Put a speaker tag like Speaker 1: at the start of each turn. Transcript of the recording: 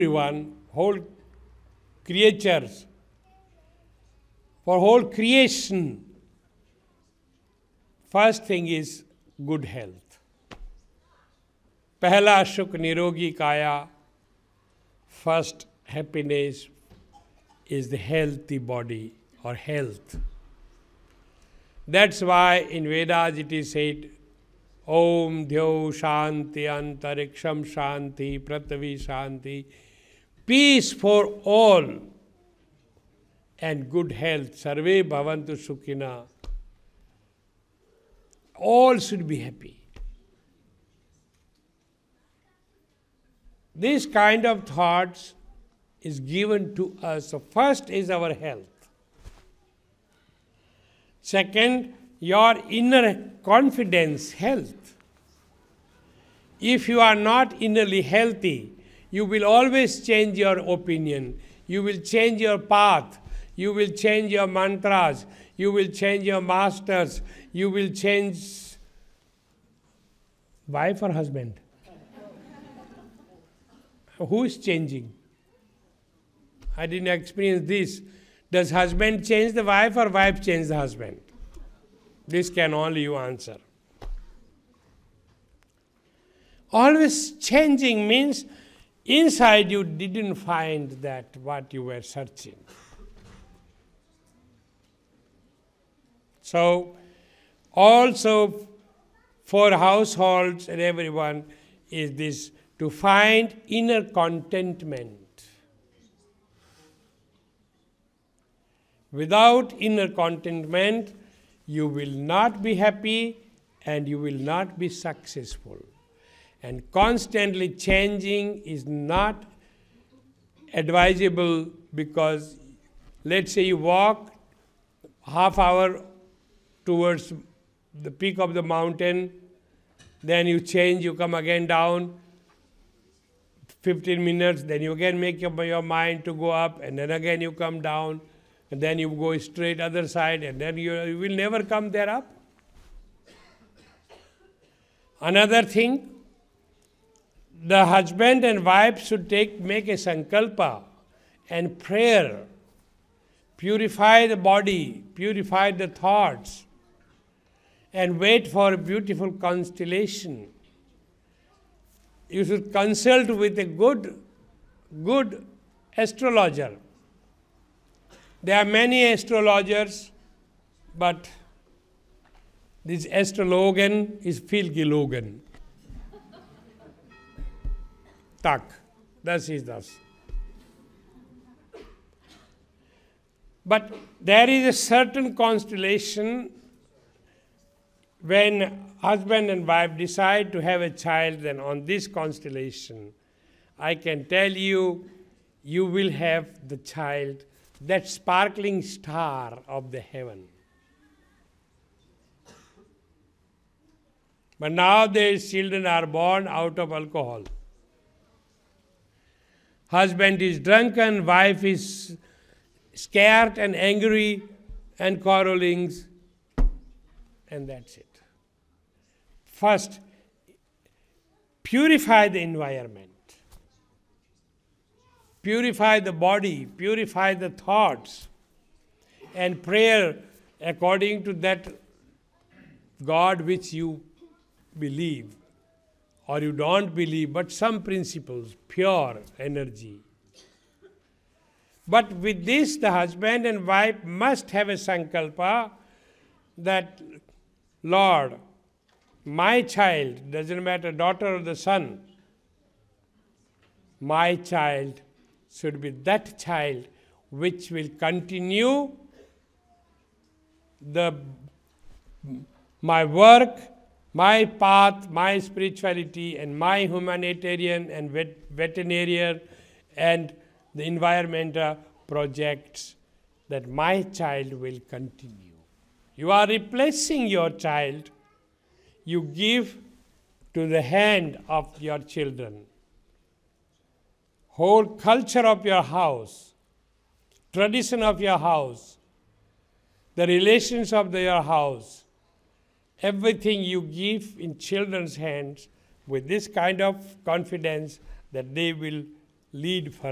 Speaker 1: everyone, whole creatures, for whole creation, first thing is good health. Pehla Sukh Nirogi Kaya, first happiness is the healthy body or health. That's why in Vedas it is said, Om Dhyo Shanti Antariksham Shanti Prathavi Shanti, peace for all and good health. Sarve Bhavantu Sukhina. All should be happy. This kind of thoughts is given to us. So first is our health. Second, your inner confidence, health. If you are not innerly healthy, you will always change your opinion. You will change your path. You will change your mantras. You will change your masters. You will change wife or husband. Who is changing? I didn't experience this. Does husband change the wife or wife change the husband? This can only you answer. Always changing means inside you didn't find that what you were searching. So also for households and everyone is this, to find inner contentment. Without inner contentment, you will not be happy and you will not be successful. And constantly changing is not advisable, because let's say you walk half hour towards the peak of the mountain, then you change, you come again down, 15 minutes, then you again make up your mind to go up, and then again you come down, and then you go straight other side, and then you will never come there up. Another thing, the husband and wife should make a sankalpa and prayer. Purify the body, purify the thoughts, and wait for a beautiful constellation. You should consult with a good astrologer. There are many astrologers, but this astrologan is Philgilogan. Tak, thus is thus. But there is a certain constellation when husband and wife decide to have a child, then on this constellation, I can tell you, you will have the child, that sparkling star of the heaven. But nowadays children are born out of alcohol. Husband is drunken, wife is scared and angry and quarrelings, and that's it. First, purify the environment. Purify the body, purify the thoughts, and prayer according to that God which you believe or you don't believe, but some principles, pure energy. But with this, the husband and wife must have a sankalpa that, Lord, my child, doesn't matter daughter or the son, my child should be that child which will continue my work, my path, my spirituality, and my humanitarian and veterinarian and the environmental projects, that my child will continue. You are replacing your child, you give to the hand of your children. Whole culture of your house, tradition of your house, the relations of your house, everything you give in children's hands with this kind of confidence that they will lead